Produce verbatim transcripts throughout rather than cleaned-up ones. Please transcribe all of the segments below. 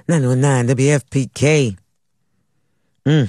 nine oh nine W F P K. Mm.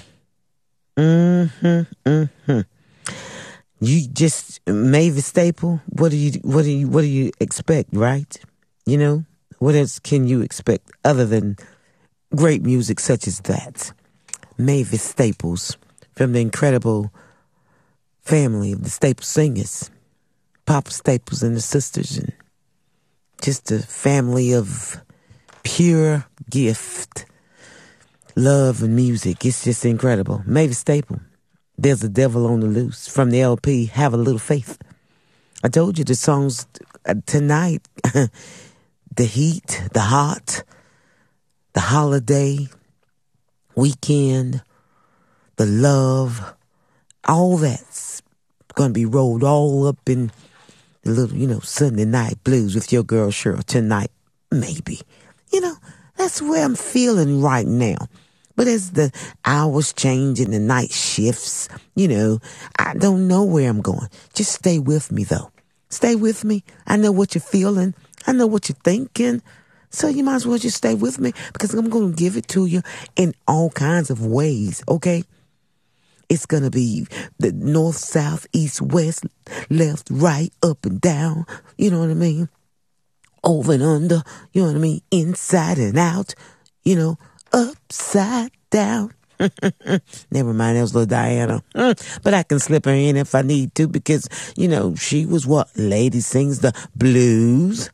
Mm-hmm, mm-hmm. You just, Mavis Staple, what do you, what do you, what do you expect, right? You know, what else can you expect other than great music such as that? Mavis Staples, from the incredible family of the Staples Singers, Papa Staples and the sisters, and just a family of pure gift, love and music. It's just incredible. Mavis Staple, There's a Devil on the Loose, from the L P Have a Little Faith. I told you the songs uh, tonight, the heat, the hot, the holiday, weekend, the love, all that's going to be rolled all up in the little, you know, Sunday night blues with your girl Cheryl tonight, maybe. You know, that's where I'm feeling right now. But as the hours change and the night shifts, you know, I don't know where I'm going. Just stay with me, though. Stay with me. I know what you're feeling. I know what you're thinking. So you might as well just stay with me, because I'm going to give it to you in all kinds of ways, okay? It's going to be the north, south, east, west, left, right, up and down. You know what I mean? Over and under. You know what I mean? Inside and out. You know, upside down. Never mind, that was little Diana. But I can slip her in if I need to, because, you know, she was what? Lady sings the blues.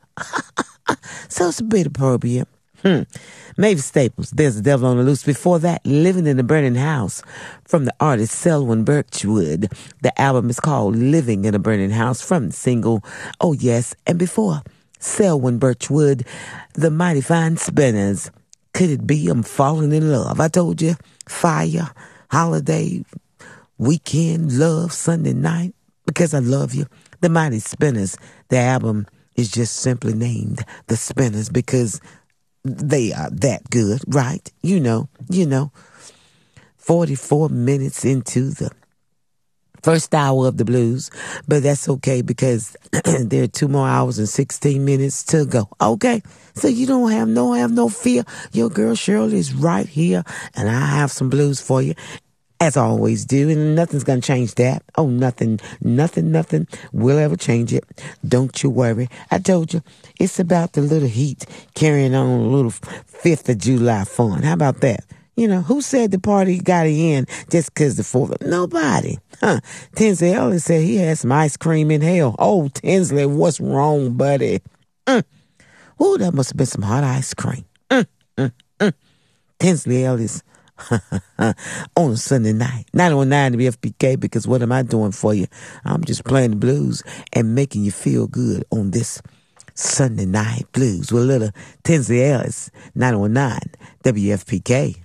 So it's a bit appropriate. Hmm. Mavis Staples, There's a Devil on the Loose. Before that, Living in a Burning House, from the artist Selwyn Birchwood. The album is called Living in a Burning House, from the single Oh Yes. And before Selwyn Birchwood, The Mighty Fine Spinners, Could It Be I'm Falling in Love. I told you, fire, holiday, weekend, love, Sunday night, because I love you. The Mighty Spinners, the album is just simply named The Spinners because they are that good, right? You know, you know. forty-four minutes into the first hour of the blues, but that's okay, because there are two more hours and sixteen minutes to go, okay? So you don't have no have no fear. Your girl Shirley is right here, and I have some blues for you, as I always do, and nothing's gonna change that. Oh, nothing, nothing, nothing will ever change it. Don't you worry. I told you, it's about the little heat carrying on a little fifth of July fun. How about that? You know, who said the party got in just because the fourth? Nobody. Huh. Tinsley Ellis said he had some ice cream in hell. Oh, Tinsley, what's wrong, buddy? Mm. Ooh, that must have been some hot ice cream. Mm, mm, mm. Tinsley Ellis on a Sunday night. nine oh nine W F P K, because what am I doing for you? I'm just playing the blues and making you feel good on this Sunday night blues with little Tinsley Ellis. nine oh nine W F P K.